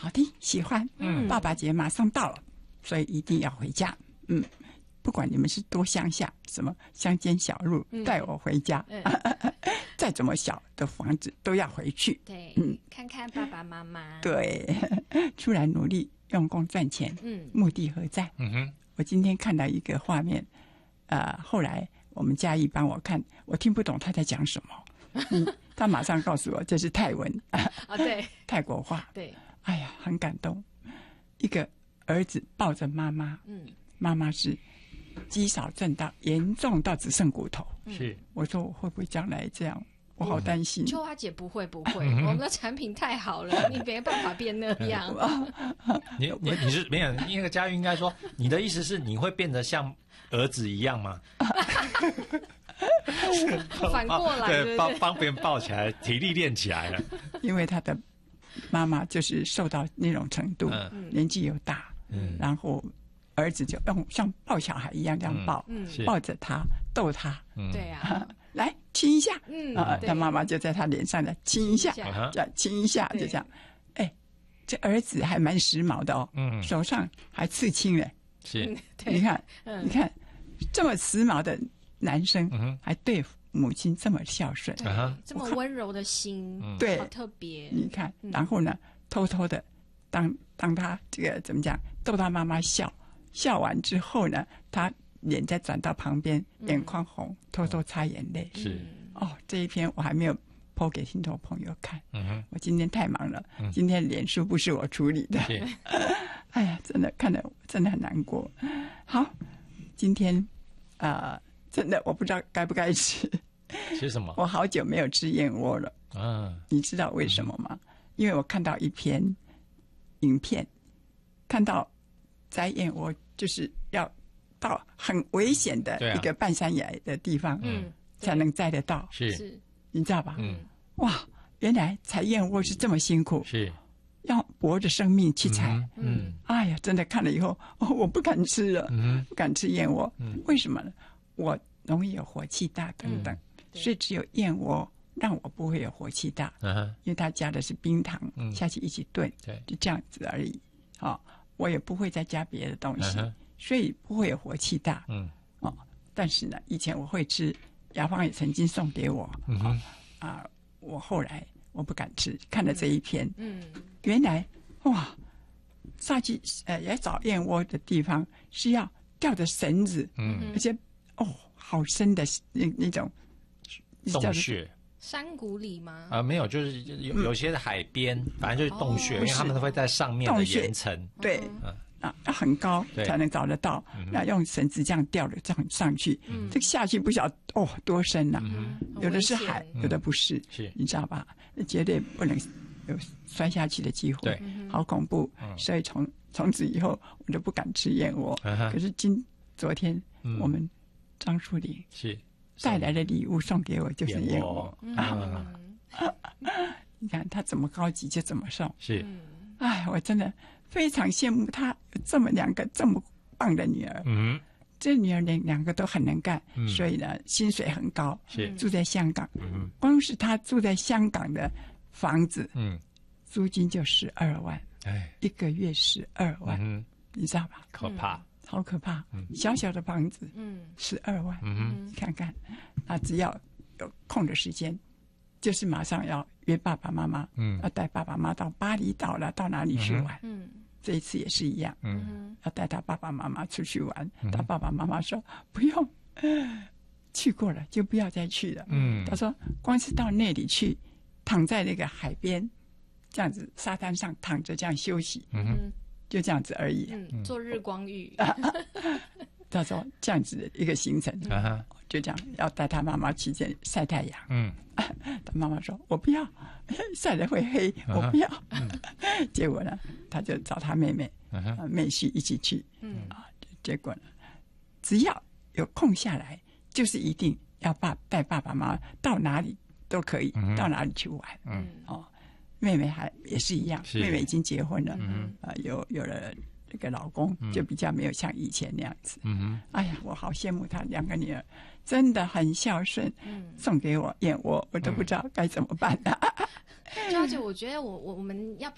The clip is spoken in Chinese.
好的，喜欢，爸爸节马上到了，所以一定要回家，不管你们是多乡下，什么乡间小路，带我回家。再怎么小的房子都要回去。 对，看看爸爸妈妈。 对，出来努力用功赚钱，目的何在？我今天看到一个画面，后来我们嘉义帮我看，我听不懂他在讲什么。他马上告诉我这是泰文对， 泰国话。 对， 哎呀，很感动。一个儿子抱着妈妈，妈妈是肌少症到严重到只剩骨头。 是， 我说我会不会将来这样？我好担心。 秋花姐不会，我们的产品太好了，你没办法变那样。 你是没有？那个佳玉应该说，你的意思是你会变得像儿子一样吗？ 反过来， 对，帮别人抱起来，体力练起来了。 因为他的妈妈就是瘦到那种程度，年纪又大，然后儿子就用像抱小孩一样这样抱，抱着他逗他， 对啊， 来亲一下，他妈妈就在他脸上的亲一下，这样亲一下，就这样。哎，这儿子还蛮时髦的哦，手上还刺青嘞， 是， 你看，你看这么时髦的男生，还对母亲这么孝顺， 这么温柔的心， 对， 好特别。 你看，然后呢，偷偷的当他这个怎么讲，逗他妈妈笑完之后呢，他脸再转到旁边，眼眶红，偷偷擦眼泪。 是这一篇我还没有po给听众朋友看，我今天太忙了，今天脸书不是我处理的，哎呀，真的看得真的很难过。好，今天真的我不知道该不该吃。 吃什么？ 我好久没有吃燕窝了。你知道为什么吗？因为我看到一篇影片，看到摘燕窝就是要到很危险的一个半山崖的地方，才能摘得到。 是， 你知道吧？哇，原来采燕窝是这么辛苦， 是要搏着生命去采。哎呀，真的看了以后，我不敢吃了，不敢吃燕窝。为什么呢？我容易有火气大等等，所以只有燕窝让我不会有火气大，因为他加的是冰糖，下去一起炖，就这样子而已。我也不会再加别的东西，所以不会有火气大。但是呢，以前我会吃，雅芳也曾经送给我，我后来我不敢吃，看了这一篇，原来哇，下去要找燕窝的地方是要吊着绳子，而且好深的那种洞穴。 山谷里吗？ 没有，就是有些海边，反正就是洞穴，因为他们都会在上面的岩层。 对，要很高才能找得到，要用绳子这样吊着这样上去，这个下去不晓得多深呐，有的是海，有的不是，你知道吧？绝对不能有摔下去的机会， 对， 好恐怖。所以从此以后我就不敢吃燕窝。可是昨天我们张树林是带来的礼物送给我就是燕窝。你看他怎么高级就怎么送。 是， 哎，我真的非常羡慕他有这么两个这么棒的女儿。这女儿两个都很能干，所以呢薪水很高，住在香港。光是他住在香港的房子，租金就12万，一个月12万，你知道吧？ 可怕。 好可怕！小小的房子，12万，你看看，那只要有空的时间，就是马上要约爸爸妈妈，要带爸爸妈妈到巴厘岛了，到哪里去玩？这一次也是一样，要带他爸爸妈妈出去玩。他爸爸妈妈说不用，去过了就不要再去了。他说光是到那里去，躺在那个海边，这样子沙滩上躺着这样休息。就这样子而已， 做日光浴。 他说这样子的一个行程，就这样要带他妈妈去晒太阳。他妈妈说：“我不要，晒得会黑，我不要。”结果呢，他就找他妹妹、妹婿一起去。结果呢，只要有空下来，就是一定要带爸爸妈妈到哪里都可以，到哪里去玩。妹妹也是一样，妹妹已经结婚了，有了这个老公，就比较没有像以前那样子。哎呀，我好羡慕她两个女儿，真的很孝顺，送给我燕窝，我都不知道该怎么办。 娇姐，我觉得我们要